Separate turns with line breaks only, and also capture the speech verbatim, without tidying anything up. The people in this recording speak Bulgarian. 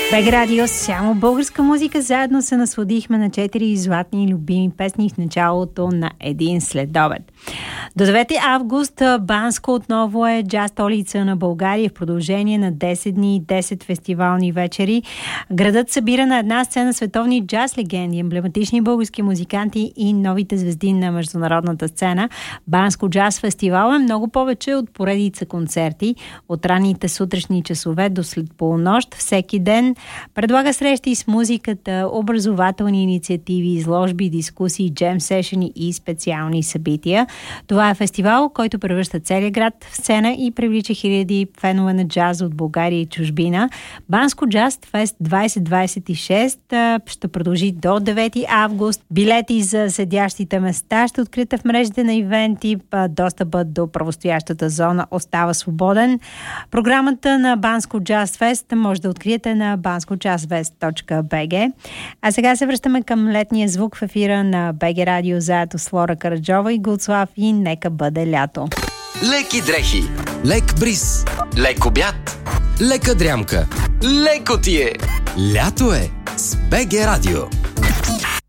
БГ Радио, само българска музика. Заедно се насладихме на четири златни любими песни в началото на един следобед. До девети август Банско отново е джаз столица на България в продължение на десет дни и десет фестивални вечери. Градът събира на една сцена световни джаз легенди, емблематични български музиканти и новите звезди на международната сцена. Банско джаз фестивал е много повече от поредица концерти. От ранните сутрешни часове до след полунощ всеки ден предлага срещи с музиката, образователни инициативи, изложби, дискусии, джем сешени и специални събития. Това е фестивал, който превръща целия град в сцена и привлича хиляди фенове на джаза от България и чужбина. Банско Джаз Фест двайсет двайсет и шест ще продължи до девети август. Билети за седящите места ще откриете в мрежите на ивенти. Достъпът до правостоящата зона остава свободен. Програмата на Банско Джаз Фест може да откриете на банско джаз фест точка би джи. А сега се връщаме към летния звук в ефира на БГ Радио заедно с Лора Караджова и Гуцлав и нека бъде лято.
Леки дрехи, лек бриз, лек обяд, лека дрямка, леко ти е. Лято е с БГ Радио.